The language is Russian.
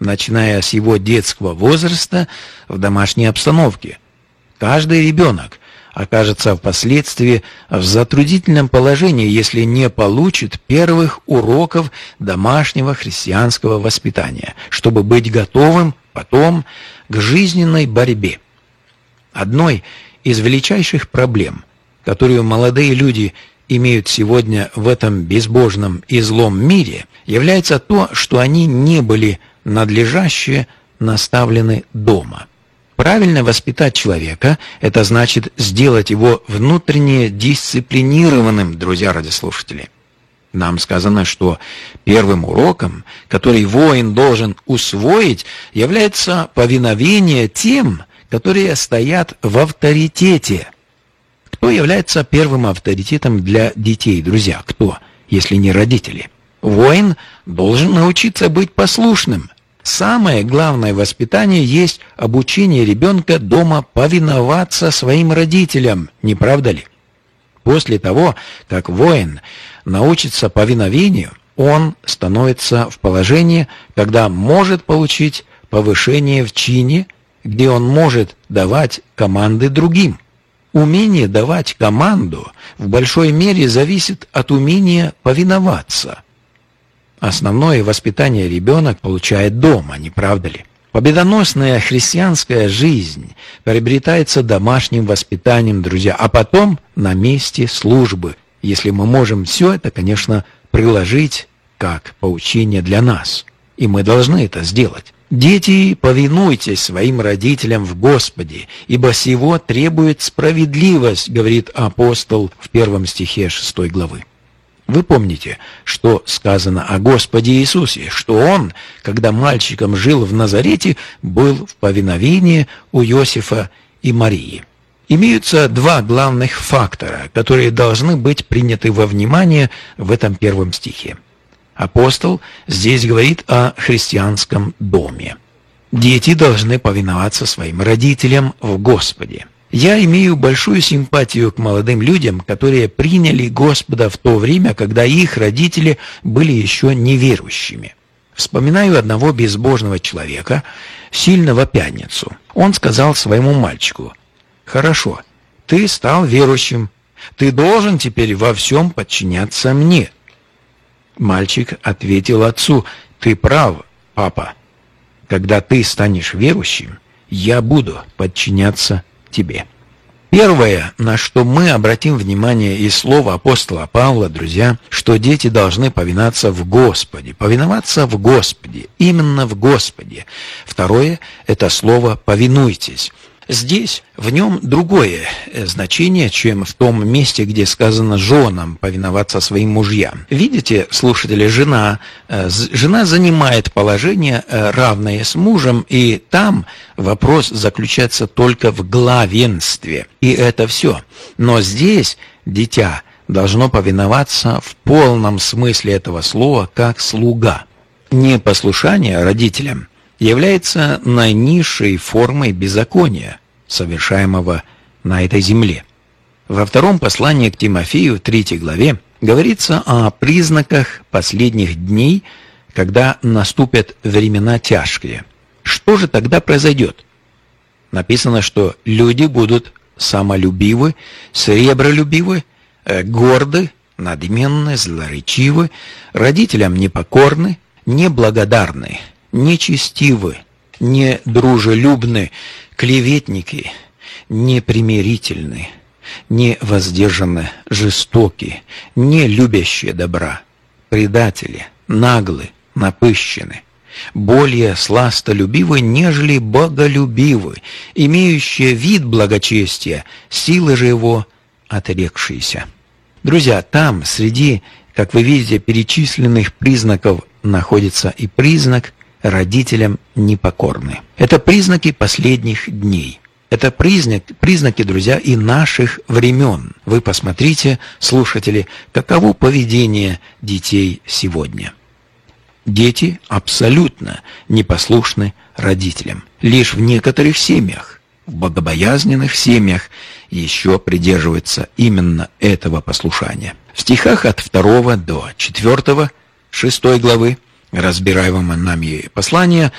начиная с его детского возраста в домашней обстановке. Каждый ребенок окажется впоследствии в затруднительном положении, если не получит первых уроков домашнего христианского воспитания, чтобы быть готовым потом к жизненной борьбе. Одной из величайших проблем, которую молодые люди имеют сегодня в этом безбожном и злом мире, является то, что они не были надлежаще наставлены дома. Правильно воспитать человека – это значит сделать его внутренне дисциплинированным, друзья радиослушатели. Нам сказано, что первым уроком, который воин должен усвоить, является повиновение тем, которые стоят в авторитете. Кто является первым авторитетом для детей, друзья? Кто, если не родители? Воин должен научиться быть послушным. Самое главное воспитание есть обучение ребенка дома повиноваться своим родителям, не правда ли? После того, как воин научится повиновению, он становится в положении, когда может получить повышение в чине, где он может давать команды другим. Умение давать команду в большой мере зависит от умения повиноваться. Основное воспитание ребенок получает дома, не правда ли? Победоносная христианская жизнь приобретается домашним воспитанием, друзья, а потом на месте службы, если мы можем все это, конечно, приложить как поучение для нас. И мы должны это сделать. «Дети, повинуйтесь своим родителям в Господе, ибо сего требует справедливость», говорит апостол в 1 стихе 6 главы. Вы помните, что сказано о Господе Иисусе, что Он, когда мальчиком жил в Назарете, был в повиновении у Иосифа и Марии. Имеются два главных фактора, которые должны быть приняты во внимание в этом 1 стихе. Апостол здесь говорит о христианском доме. Дети должны повиноваться своим родителям в Господе. Я имею большую симпатию к молодым людям, которые приняли Господа в то время, когда их родители были еще неверующими. Вспоминаю одного безбожного человека, сильного пьяницу. Он сказал своему мальчику: «Хорошо, ты стал верующим, ты должен теперь во всем подчиняться мне». Мальчик ответил отцу: «Ты прав, папа. Когда ты станешь верующим, я буду подчиняться тебе». Первое, на что мы обратим внимание из слова апостола Павла, друзья, что дети должны повиноваться в Господе. Повиноваться в Господе, именно в Господе. Второе, это слово «повинуйтесь». Здесь в нем другое значение, чем в том месте, где сказано «женам повиноваться своим мужьям». Видите, слушатели, жена занимает положение, равное с мужем, и там вопрос заключается только в главенстве. И это все. Но здесь дитя должно повиноваться в полном смысле этого слова, как слуга. Непослушание родителям является наинизшей формой беззакония, совершаемого на этой земле. Во втором послании к Тимофею, 3 главе, говорится о признаках последних дней, когда наступят времена тяжкие. Что же тогда произойдет? Написано, что люди будут самолюбивы, сребролюбивы, горды, надменны, злоречивы, родителям непокорны, неблагодарны, нечестивы, недружелюбны, клеветники, непримирительны, невоздержаны, жестоки, не любящие добра, предатели, наглы, напыщены, более сластолюбивы, нежели боголюбивы, имеющие вид благочестия, силы же его отрекшиеся. Друзья, там среди, как вы видите, перечисленных признаков находится и признак родителям непокорны. Это признаки последних дней. Это признаки, друзья, и наших времен. Вы посмотрите, слушатели, каково поведение детей сегодня. Дети абсолютно непослушны родителям. Лишь в некоторых семьях, в богобоязненных семьях, еще придерживаются именно этого послушания. В стихах от 2 до 4, 6 главы разбираемого нами послания